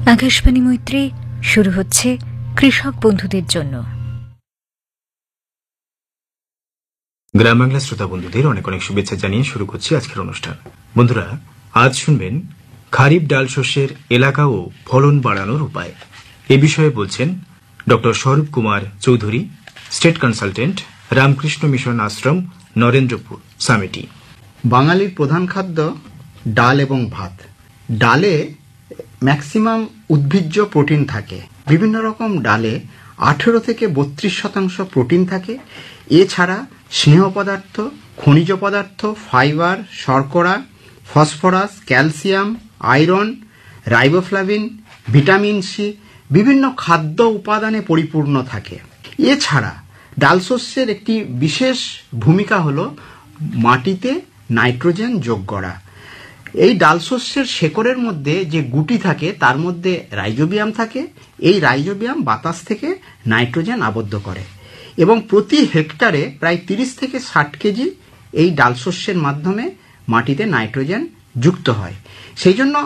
আকাশবাণী মৈত্রী শুরু হচ্ছে কৃষক বন্ধুদের জন্য। গ্রাম বাংলা শ্রোতা বন্ধুদের অনেক অনেক শুভেচ্ছা জানিয়ে শুরু করছি আজকের অনুষ্ঠান। বন্ধুরা, আজ শুনবেন খারিফ ডাল শস্যের এলাকা ও ফলন বাড়ানোর উপায়। এ বিষয়ে বলছেন ডক্টর স্বরূপ Kumar Chowdhury, state consultant, Ramakrishna mission আশ্রম, নরেন্দ্রপুর, সামেটি। বাঙালির প্রধান খাদ্য ডাল এবং ভাত। ডালে ম্যাক্সিমাম উদ্ভিজ্জ প্রোটিন থাকে। বিভিন্ন রকম ডালে 18 থেকে 32% প্রোটিন থাকে। এছাড়া স্নেহ পদার্থ, খনিজ পদার্থ, ফাইবার, শর্করা, phosphorus, calcium, iron, riboflavin, vitamin C বিভিন্ন খাদ্য উপাদানে পরিপূর্ণ থাকে। এছাড়া ডাল শস্যের একটি বিশেষ ভূমিকা হলো মাটিতে নাইট্রোজেন যোগ করা। এই ডাল শস্যের শেকড়ের মধ্যে যে গুটি থাকে তার মধ্যে রাইজোবিয়াম থাকে। এই রাইজোবিয়াম বাতাস থেকে নাইট্রোজেন আবদ্ধ করে এবং প্রতি হেক্টরে প্রায় 30 থেকে 60 কেজি এই ডাল শস্যের মাধ্যমে মাটিতে নাইট্রোজেন যুক্ত হয়। সেই জন্য